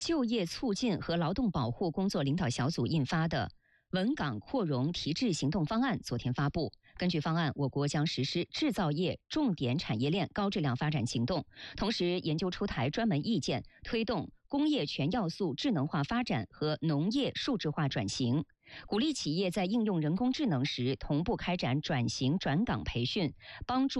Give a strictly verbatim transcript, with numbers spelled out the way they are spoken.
就业促进和劳动保护工作领导小组印发的稳岗扩容提质行动方案昨天发布。根据方案，我国将实施制造业重点产业链高质量发展行动，同时研究出台专门意见，推动工业全要素智能化发展和农业数字化转型，鼓励企业在应用人工智能时同步开展转型转岗培训，帮助